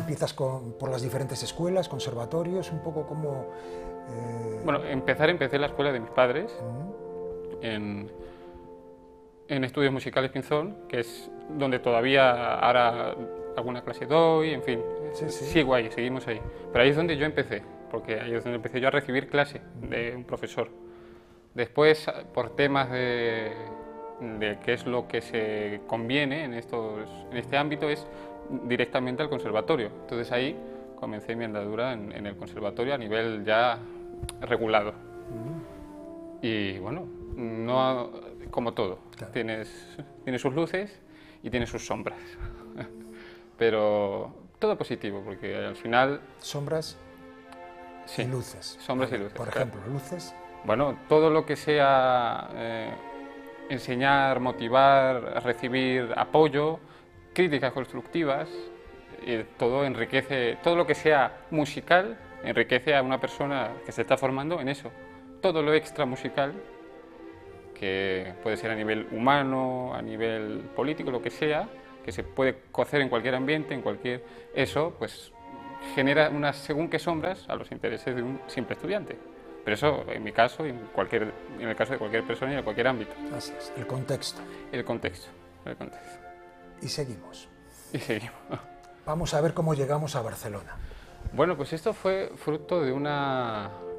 empiezas por las diferentes escuelas, conservatorios, un poco como... Bueno, empecé en la escuela de mis padres, en Estudios Musicales Pinzón, que es donde todavía ahora alguna clase doy, en fin, Sí, sí. sigo ahí, seguimos ahí. Pero ahí es donde yo empecé, porque ahí es donde empecé yo a recibir clase de un profesor. Después, por temas de qué es lo que se conviene en este ámbito, es directamente al conservatorio. Entonces ahí comencé mi andadura en el conservatorio a nivel ya regulado. Y bueno, no, como todo, Claro. tiene sus luces y tiene sus sombras. Pero todo positivo, porque al final... Sombras Sí, y luces. sombras Vale, y luces. por Claro. ejemplo, luces. Bueno, todo lo que sea enseñar, motivar, recibir apoyo, críticas constructivas, todo enriquece, todo lo que sea musical enriquece a una persona que se está formando en eso. Todo lo extra musical, que puede ser a nivel humano, a nivel político, lo que sea, que se puede cocer en cualquier ambiente, en cualquier... Eso, pues genera unas según qué sombras a los intereses de un simple estudiante. Pero eso, en mi caso, y en el caso de cualquier persona y en cualquier ámbito. Así es, el contexto. El contexto, el contexto. Y seguimos. Y seguimos. Vamos a ver cómo llegamos a Barcelona. Bueno, pues esto fue fruto de una